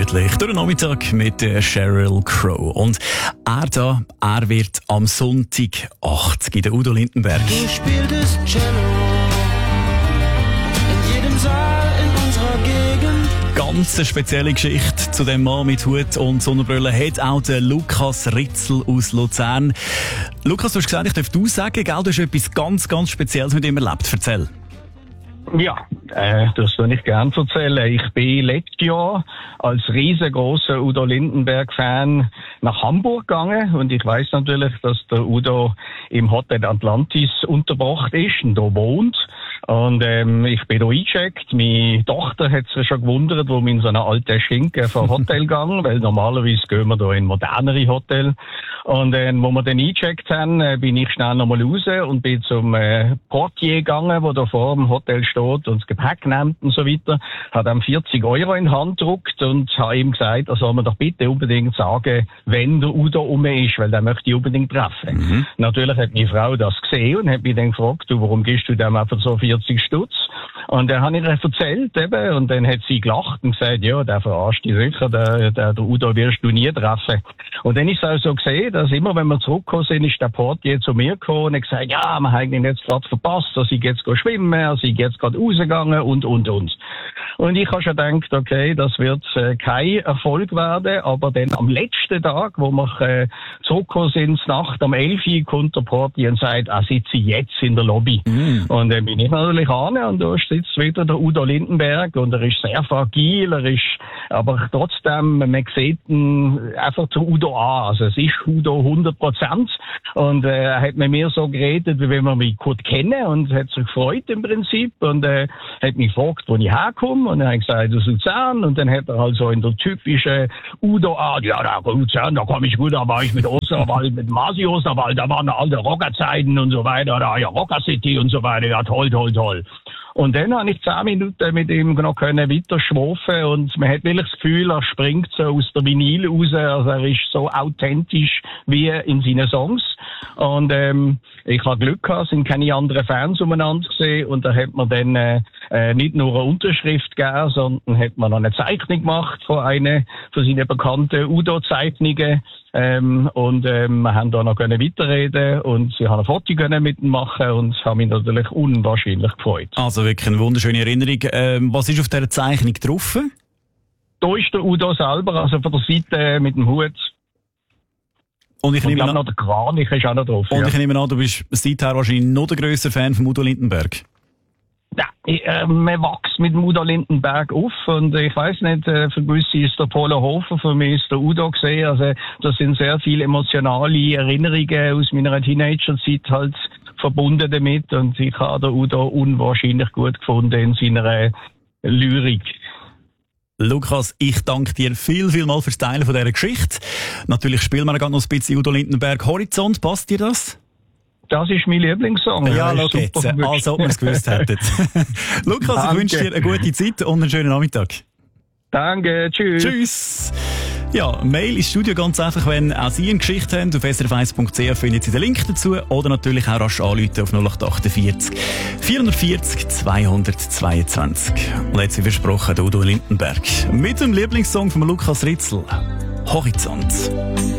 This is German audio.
gemütlich durch den Nachmittag mit der Sheryl Crow. Und er wird am Sonntag 80 in der Udo Lindenberg. Du spieltest Cello in jedem Saal in unserer Gegend. Ganz eine spezielle Geschichte zu dem Mann mit Hut und Sonnenbrille hat auch der Lukas Ritzel aus Luzern. Lukas, du hast gesagt, ich darf du sagen, gell? Du hast etwas ganz, ganz Spezielles mit ihm erlebt. Erzähl. Ja, das soll ich gerne erzählen. Ich bin letztes Jahr als riesengroßer Udo Lindenberg-Fan nach Hamburg gegangen und ich weiß natürlich, dass der Udo im Hotel Atlantis untergebracht ist und da wohnt. Und ich bin da eingecheckt. Meine Tochter hat sich schon gewundert, wo wir in so einer alten Schinken vom Hotel gegangen, weil normalerweise gehen wir da in modernere Hotel. Und wo wir dann eingecheckt haben, bin ich schnell nochmal raus und bin zum Portier gegangen, der da vor dem Hotel steht und das Gepäck nimmt und so weiter. Hat ihm 40 Euro in die Hand gedrückt und habe ihm gesagt, er soll mir doch bitte unbedingt sagen, wenn der Udo um ist, weil den möchte ich unbedingt treffen. Mhm. Natürlich hat meine Frau das gesehen und hat mich dann gefragt, du, warum gibst du dem einfach so 40 Stutz? Und dann habe ich ihr erzählt eben, und dann hat sie gelacht und gesagt, ja, der verarscht dich sicher, der Udo wirst du nie treffen. Und dann ist es auch so gesehen, dass immer, wenn wir zurückgekommen sind, ist der Portier zu mir gekommen und hat gesagt, ja, wir haben ihn jetzt gerade verpasst, er sei jetzt schwimmen, er sei jetzt gerade rausgegangen und. Und ich habe schon gedacht, okay, das wird kein Erfolg werden, aber dann am letzten Tag, wo wir zurückgekommen sind, Nacht am 11 Uhr, kommt der Portier und sagt, sitze ich jetzt in der Lobby. Mm. Und dann bin ich natürlich an und da sitzt wieder der Udo Lindenberg und er ist sehr fragil, aber trotzdem, man sieht ihn einfach zu Udo an, also es ist Udo 100%. Und er hat mit mir so geredet, wie wenn wir mich gut kennen und hat sich gefreut im Prinzip und hat mich gefragt, wo ich herkomme und dann habe ich gesagt, aus Luzern und dann hat er halt so in der typischen Udo-Art, ja, da Luzern, da komme ich gut, da war ich mit Osterwald, mit Masi Osterwald, da waren alte Rockerzeiten und so weiter, da ja Rocker City und so weiter, ja toll. Und dann habe ich 10 Minuten mit ihm noch weiter schwafen und man hat wirklich das Gefühl, er springt so aus der Vinyl raus, also er ist so authentisch wie in seinen Songs. Und ich habe Glück gehabt, sind keine anderen Fans umeinander gesehen und da hat man dann nicht nur eine Unterschrift gegeben, sondern hat man noch eine Zeichnung gemacht von seinen bekannten Udo-Zeichnungen. Und wir haben da noch weiterreden und sie haben ein Foto mit ihm machen und haben mich natürlich unwahrscheinlich gefreut. Also wirklich eine wunderschöne Erinnerung. Was ist auf dieser Zeichnung drauf? Da ist der Udo selber, also von der Seite mit dem Hut. Und ich nehme an, noch der Kranich ist auch noch drauf. Und ich nehme an, du bist seither wahrscheinlich noch der grösste Fan von Udo Lindenberg. Ja, man wächst mit dem Udo Lindenberg auf und ich weiss nicht, für gewisse ist der Polohofer, für mich ist der Udo gesehen, also das sind sehr viele emotionale Erinnerungen aus meiner Teenagerzeit halt verbunden damit und ich habe den Udo unwahrscheinlich gut gefunden in seiner Lyrik. Lukas, ich danke dir viel mal fürs Teilen von dieser Geschichte. Natürlich spielen wir noch ein bisschen Udo Lindenberg Horizont, passt dir das? Das ist mein Lieblingssong. Ja, schau jetzt. Als ob wir es gewusst hätten. Lukas, danke. Ich wünsche dir eine gute Zeit und einen schönen Nachmittag. Danke, tschüss. Tschüss. Ja, Mail ins Studio ganz einfach, wenn auch Sie eine Geschichte haben. Auf srf1.ch findet Sie den Link dazu. Oder natürlich auch rasch anrufen auf 0848 440 222. Und jetzt wie versprochen, der Udo Lindenberg. Mit dem Lieblingssong von Lukas Ritzel. Horizont.